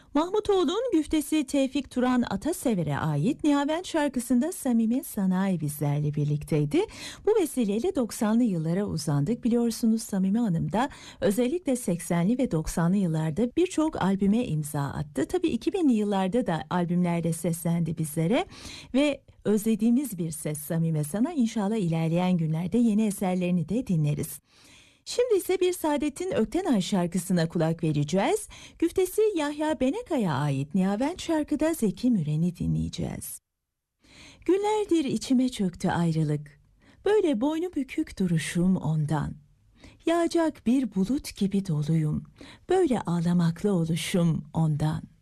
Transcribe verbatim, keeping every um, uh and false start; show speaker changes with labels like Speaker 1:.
Speaker 1: Mahmutoğlu'nun güftesi Tevfik Turan Atasever'e ait Nihavent şarkısında Samime Sanayi bizlerle birlikteydi. Bu vesileyle doksanlı yıllara uzandık. Biliyorsunuz Samime Hanım da özellikle seksenli ve doksanlı yıllarda birçok albüme imza attı. Tabii iki binli yıllarda da albümlerde seslendi bizlere ve özlediğimiz bir ses Samime Sana. İnşallah ilerleyen günlerde yeni eserlerini de dinleriz. Şimdi ise bir Saadettin Öktenay şarkısına kulak vereceğiz. Güftesi Yahya Beneka'ya ait Nihavent şarkıda Zeki Müren'i dinleyeceğiz. Günlerdir içime çöktü ayrılık, böyle boynu bükük duruşum ondan. Yağacak bir bulut gibi doluyum, böyle ağlamaklı oluşum ondan.